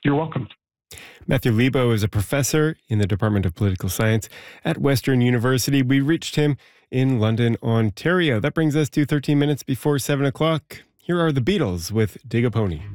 You're welcome. Matthew Lebo is a professor in the Department of Political Science at Western University. We reached him in London, Ontario. That brings us to 13 minutes before 7 o'clock. Here are the Beatles with Dig a Pony.